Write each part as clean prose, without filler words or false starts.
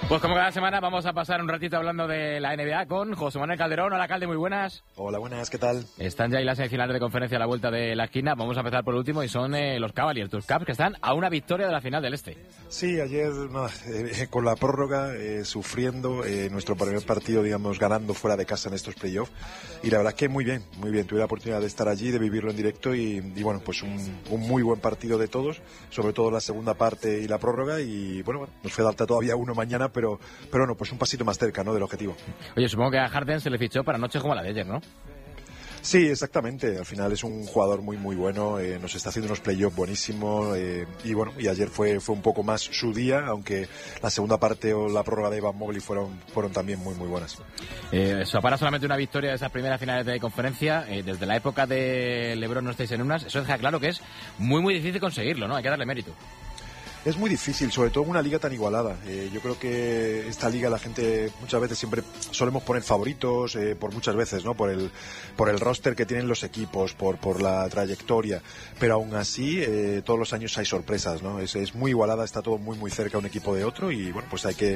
Pues como cada semana vamos a pasar un ratito hablando de la NBA con José Manuel Calderón. Hola, Calde, muy buenas. Hola, buenas, ¿qué tal? Están ya ahí las semifinales de conferencia a la vuelta de la esquina. Vamos a empezar por el último y son los Cavaliers, tus Cavs, que están a una victoria de la final del Este. Sí, ayer con la prórroga, sufriendo nuestro primer partido, digamos, ganando fuera de casa en estos playoffs. Y la verdad es que muy bien. Tuve la oportunidad de estar allí, de vivirlo en directo y bueno, pues un muy buen partido de todos, sobre todo la segunda parte y la prórroga. Y bueno, nos falta todavía uno mañana, pero no, pues un pasito más cerca, ¿no?, del objetivo. Oye, supongo que a Harden se le fichó para noches como la de ayer, ¿no? Sí, exactamente. Al final es un jugador muy bueno, nos está haciendo unos playoffs buenísimos y bueno, y ayer fue un poco más su día, aunque la segunda parte o la prórroga de Evan Mobley fueron también muy buenas. Para solamente una victoria de esas primeras finales de conferencia, desde la época de LeBron no estáis en unas, eso deja claro que es muy difícil conseguirlo, ¿no? Hay que darle mérito. Es muy difícil, sobre todo en una liga tan igualada. Yo creo que esta liga la gente muchas veces siempre solemos poner favoritos, por muchas veces, ¿no? Por el roster que tienen los equipos, por la trayectoria. Pero aún así, todos los años hay sorpresas, ¿no? Es muy igualada, está todo muy cerca un equipo de otro y bueno, pues hay que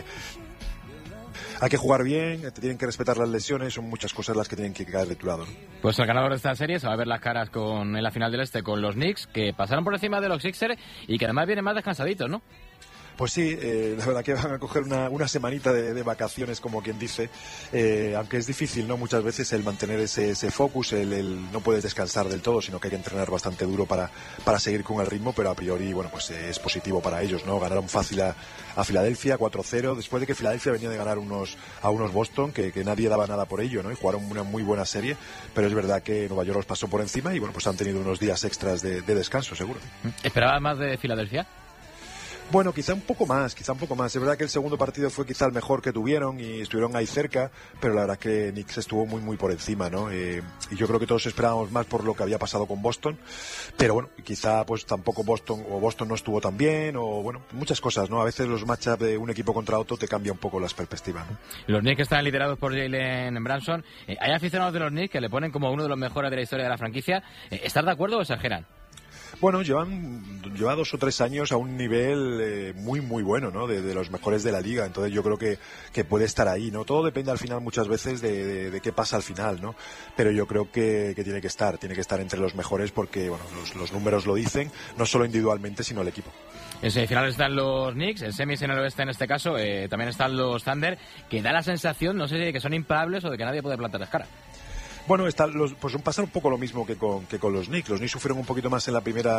jugar bien, te tienen que respetar las lesiones, son muchas cosas las que tienen que caer de tu lado, ¿no? Pues el ganador de esta serie se va a ver las caras en la final del Este con los Knicks, que pasaron por encima de los Sixers y que además vienen más descansaditos, ¿no? Pues sí, la verdad que van a coger una semanita de vacaciones, como quien dice, aunque es difícil, ¿no? Muchas veces el mantener ese focus, el no puedes descansar del todo, sino que hay que entrenar bastante duro para seguir con el ritmo, pero a priori, bueno, pues es positivo para ellos, ¿no? Ganaron fácil a Filadelfia, 4-0, después de que Filadelfia venía de ganar a unos Boston, que nadie daba nada por ello, ¿no? Y jugaron una muy buena serie, pero es verdad que Nueva York los pasó por encima y, bueno, pues han tenido unos días extras de descanso, seguro. ¿Esperabas más de Filadelfia? Bueno, quizá un poco más. Es verdad que el segundo partido fue quizá el mejor que tuvieron y estuvieron ahí cerca, pero la verdad que Knicks estuvo muy por encima, ¿no? Y yo creo que todos esperábamos más por lo que había pasado con Boston, pero bueno, quizá pues tampoco Boston no estuvo tan bien, o bueno, muchas cosas, ¿no? A veces los matchups de un equipo contra otro te cambia un poco las perspectivas, ¿no? Los Knicks están liderados por Jalen Brunson. Hay aficionados de los Knicks que le ponen como uno de los mejores de la historia de la franquicia. ¿Estás de acuerdo o exageran? Bueno, lleva 2 o 3 años a un nivel muy bueno, ¿no? De los mejores de la liga, entonces yo creo que puede estar ahí, ¿no? Todo depende al final muchas veces de qué pasa al final, ¿no? Pero yo creo que tiene que estar entre los mejores porque, bueno, los números lo dicen, no solo individualmente, sino el equipo. En semifinales están los Knicks, en semis en el oeste en este caso, también están los Thunder, que da la sensación, no sé si de que son imparables o de que nadie puede plantarles cara. Bueno, pues pasa un poco lo mismo que con los Knicks. Los Knicks sufrieron un poquito más en la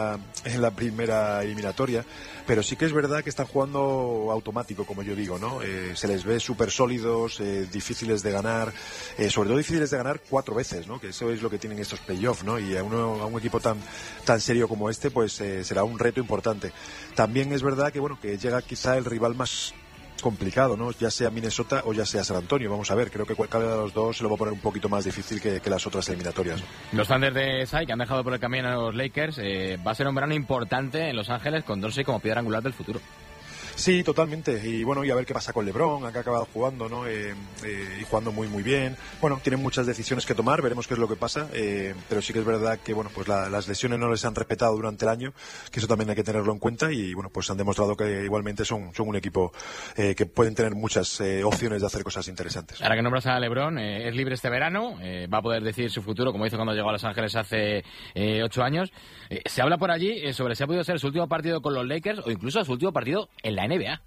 primera eliminatoria, pero sí que es verdad que están jugando automático, como yo digo, ¿no? Se les ve súper sólidos, difíciles de ganar, sobre todo difíciles de ganar 4 veces, ¿no? Que eso es lo que tienen estos playoffs, ¿no? Y a un equipo tan serio como este, pues será un reto importante. También es verdad que, bueno, que llega quizá el rival más complicado, ¿no? Ya sea Minnesota o ya sea San Antonio. Vamos a ver, creo que cada de los dos se lo va a poner un poquito más difícil que las otras eliminatorias. Los Thunder de Sai, que han dejado por el camino a los Lakers, va a ser un verano importante en Los Ángeles con Dorsey como piedra angular del futuro. Sí, totalmente. Y bueno, y a ver qué pasa con LeBron, que ha acabado jugando, ¿no? Y jugando muy bien. Bueno, tienen muchas decisiones que tomar, veremos qué es lo que pasa. Pero sí que es verdad que, bueno, pues las lesiones no les han respetado durante el año, que eso también hay que tenerlo en cuenta. Y bueno, pues han demostrado que igualmente son un equipo que pueden tener muchas opciones de hacer cosas interesantes. Ahora que nombras a LeBron, es libre este verano, va a poder decidir su futuro, como hizo cuando llegó a Los Ángeles hace 8 años. Se habla por allí sobre si ha podido ser su último partido con los Lakers o incluso su último partido en la NBA.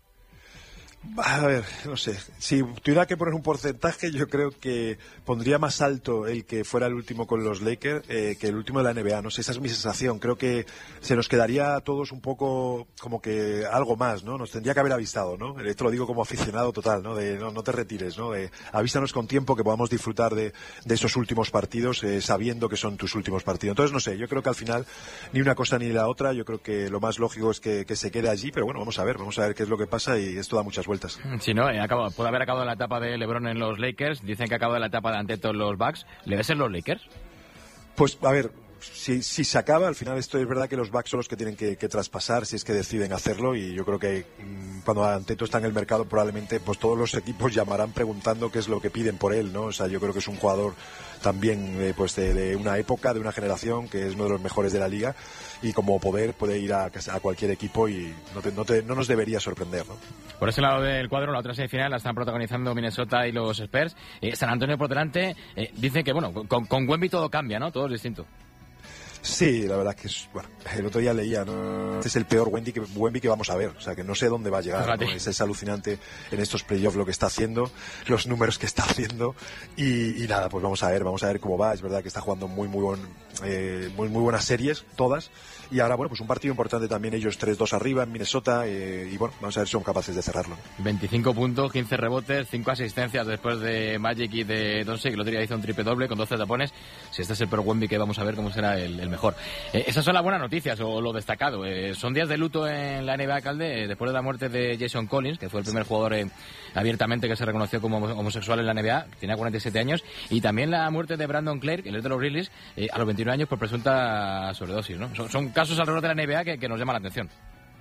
A ver, no sé. Si tuviera que poner un porcentaje, yo creo que pondría más alto el que fuera el último con los Lakers que el último de la NBA. No sé, esa es mi sensación. Creo que se nos quedaría a todos un poco como que algo más, ¿no? Nos tendría que haber avisado, ¿no? Esto lo digo como aficionado total, ¿no? De no te retires, ¿no? De avísanos con tiempo que podamos disfrutar de esos últimos partidos sabiendo que son tus últimos partidos. Entonces, no sé, yo creo que al final ni una cosa ni la otra. Yo creo que lo más lógico es que se quede allí, pero bueno, vamos a ver qué es lo que pasa y esto da muchas vueltas. Si no, puede haber acabado la etapa de LeBron en los Lakers. Dicen que ha acabado la etapa de Antetokounmpo en los Bucks. ¿Le ves en los Lakers? Pues, a ver, si se acaba, al final esto es verdad que los Bucks son los que tienen que traspasar si es que deciden hacerlo, y yo creo que cuando Antetokounmpo está en el mercado probablemente pues todos los equipos llamarán preguntando qué es lo que piden por él, ¿no? O sea, yo creo que es un jugador también pues de una época, de una generación, que es uno de los mejores de la liga, y como puede ir a cualquier equipo y no nos debería sorprender, ¿no? Por ese lado del cuadro, la otra semifinal la están protagonizando Minnesota y los Spurs. San Antonio por delante, dicen que, bueno, con Wemby todo cambia, ¿no? Todo es distinto. Sí, la verdad que bueno, el otro día leía, ¿no? Este es el peor Wemby que vamos a ver, o sea, que no sé dónde va a llegar, ¿no? Es alucinante en estos playoffs lo que está haciendo, los números que está haciendo y nada, pues vamos a ver cómo va. Es verdad que está jugando muy buenas series, todas, y ahora, bueno, pues un partido importante también, ellos 3-2 arriba en Minnesota, y bueno, vamos a ver si son capaces de cerrarlo. 25 puntos, 15 rebotes, 5 asistencias después de Magic y de Doncic, que el otro día hizo un triple doble con 12 tapones. Si este es el peor Wemby que vamos a ver, cómo será el mejor. Esas son las buenas noticias o lo destacado. Son días de luto en la NBA, Calde, después de la muerte de Jason Collins, que fue el primer jugador abiertamente que se reconoció como homosexual en la NBA, que tenía 47 años, y también la muerte de Brandon Clarke, el de los Grizzlies, a los 21 años por presunta sobredosis, ¿no? Son casos alrededor de la NBA que nos llaman la atención.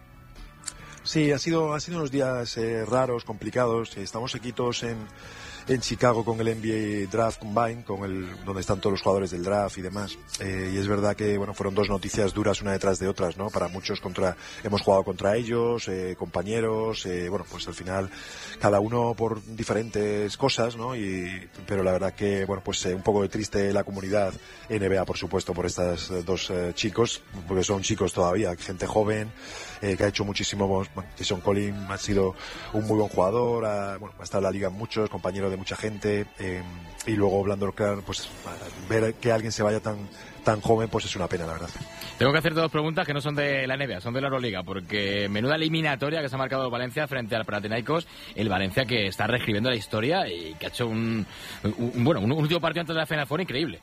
Sí, ha sido unos días raros, complicados. Estamos aquí todos en Chicago con el NBA Draft Combine, donde están todos los jugadores del draft y demás. Y es verdad que, bueno, fueron dos noticias duras una detrás de otras, ¿no? Para muchos hemos jugado contra ellos, compañeros, bueno, pues al final cada uno por diferentes cosas, ¿no? Pero la verdad que, bueno, pues un poco de triste la comunidad NBA, por supuesto, por estos dos chicos, porque son chicos todavía, gente joven, que ha hecho muchísimo. Bueno, Jason Collins ha sido un muy buen jugador, ha estado en la liga muchos, compañero de mucha gente, y luego Brandon Clarke, pues ver que alguien se vaya tan joven, pues es una pena, la verdad. Tengo que hacer dos preguntas que no son de la NBA, son de la Euroliga, porque menuda eliminatoria que se ha marcado Valencia frente al Panathinaikos, el Valencia que está reescribiendo la historia y que ha hecho un último partido antes de la Final Four increíble.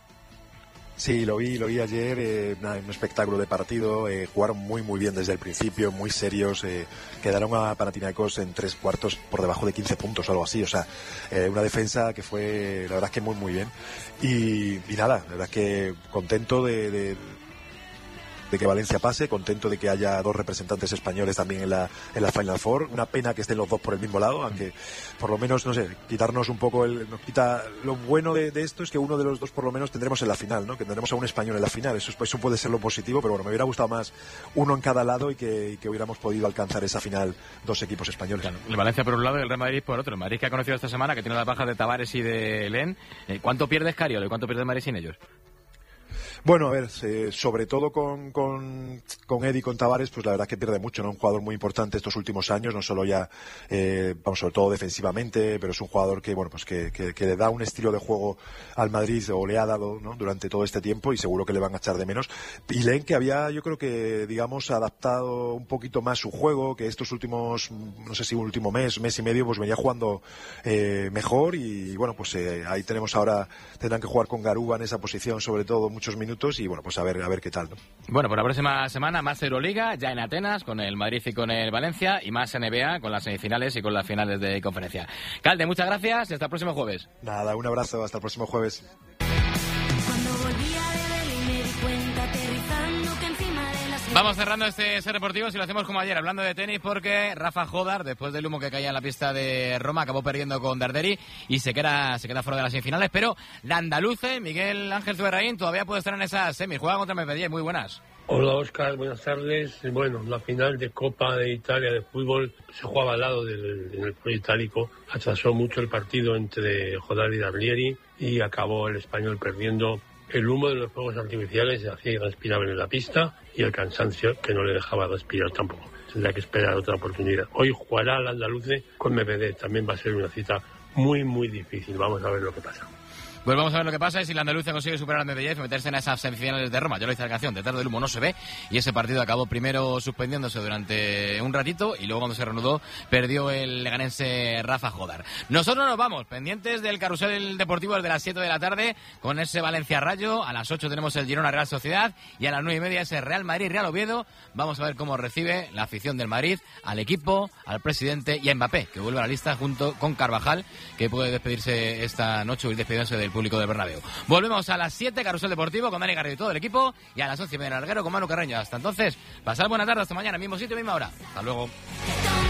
Sí, lo vi ayer, un espectáculo de partido, jugaron muy bien desde el principio, muy serios, quedaron a Panathinaikos en 3 cuartos por debajo de 15 puntos o algo así, o sea, una defensa que fue, la verdad es que muy bien, y nada, la verdad es que contento de que Valencia pase, contento de que haya dos representantes españoles también en la Final Four. Una pena que estén los dos por el mismo lado, aunque por lo menos, no sé, quitarnos un poco nos quita lo bueno de esto es que uno de los dos por lo menos tendremos en la final, ¿no? Que tendremos a un español en la final. Eso puede ser lo positivo, pero bueno, me hubiera gustado más uno en cada lado y que hubiéramos podido alcanzar esa final dos equipos españoles. Claro, el Valencia por un lado y el Real Madrid por otro. El Madrid que ha conocido esta semana, que tiene las bajas de Tavares y de Len. ¿Cuánto pierde Escariolo y cuánto pierde el Madrid sin ellos? Bueno, a ver, sobre todo con Eddie y con Tavares, pues la verdad que pierde mucho, ¿no? Un jugador muy importante estos últimos años, no solo ya, sobre todo defensivamente, pero es un jugador que, bueno, pues que le da un estilo de juego al Madrid, o le ha dado, ¿no? Durante todo este tiempo, y seguro que le van a echar de menos. Y Len, que había, yo creo que, digamos, adaptado un poquito más su juego, que estos últimos, no sé si un último mes y medio, pues venía jugando mejor, y bueno, pues ahí tenemos ahora, tendrán que jugar con Garuba en esa posición, sobre todo muchos minutos, y bueno, pues a ver qué tal, ¿no? Bueno, por la próxima semana más Euroliga, ya en Atenas, con el Madrid y con el Valencia, y más NBA, con las semifinales y con las finales de conferencia. Calde, muchas gracias y hasta el próximo jueves. Nada, un abrazo, hasta el próximo jueves. Vamos cerrando este Ser Deportivo, si lo hacemos como ayer, hablando de tenis, porque Rafa Jodar, después del humo que caía en la pista de Roma, acabó perdiendo con Darderi y se queda fuera de las semifinales, pero la andaluce, Miguel Ángel Zuberraín, todavía puede estar en esa semi. Juega contra Medvedev. Muy buenas. Hola Óscar, buenas tardes. Bueno, la final de Copa de Italia de fútbol se jugaba al lado del Foro Itálico. Atrasó mucho el partido entre Jodar y Darlieri y acabó el español perdiendo. El humo de los fuegos artificiales hacía irrespirable en la pista y el cansancio que no le dejaba respirar tampoco. Tendrá que esperar otra oportunidad. Hoy jugará el andaluce con Medvedev. También va a ser una cita muy difícil. Vamos a ver lo que pasa. Pues vamos a ver lo que pasa y si la andaluza consigue superar a Medvedev y meterse en esas semifinales de Roma. Ya lo dice la canción, detrás del humo no se ve, y ese partido acabó primero suspendiéndose durante un ratito y luego cuando se reanudó perdió el leganense Rafa Jodar. Nosotros nos vamos, pendientes del carrusel deportivo desde las 7 de la tarde con ese Valencia Rayo. A las 8 tenemos el Girona Real Sociedad y a las 9:30 ese Real Madrid Real Oviedo. Vamos a ver cómo recibe la afición del Madrid al equipo, al presidente y a Mbappé, que vuelve a la lista junto con Carvajal, que puede despedirse esta noche o ir despidiéndose del público del Bernabéu. Volvemos a las 7, Carrusel Deportivo con Dani Garrido y todo el equipo, y a las 11:30 en el Larguero con Manu Carreño. Hasta entonces, pasad buena tarde, hasta mañana, mismo sitio, misma hora. Hasta luego.